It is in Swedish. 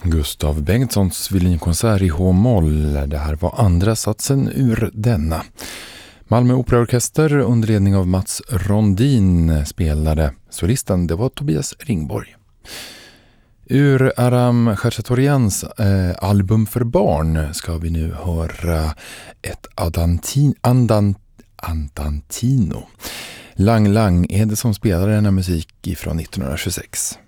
Gustav Bengtssons violinkonsert i H-moll. Det här var andra satsen ur denna. Malmö Operaorkester under ledning av Mats Rondin spelade. Solisten, det var Tobias Ringborg. Ur Aram Khachaturians album för barn ska vi nu höra ett Andantino. Lang Lang är det som spelar denna musik ifrån 1926.